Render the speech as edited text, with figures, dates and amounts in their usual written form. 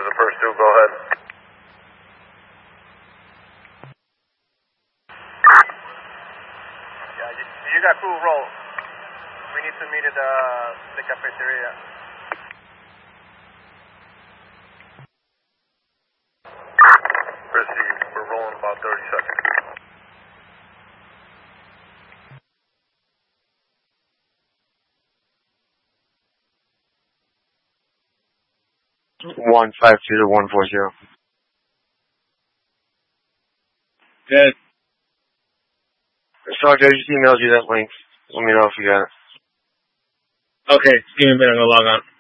the first two. Go ahead. Yeah, you got crew roll. We need to meet at the cafeteria. Proceed. We're rolling about 30 seconds. One 5-140. Good. Sergeant, I just emailed you that link. Let me know if you got it. Okay, give me a minute, I'm gonna log on.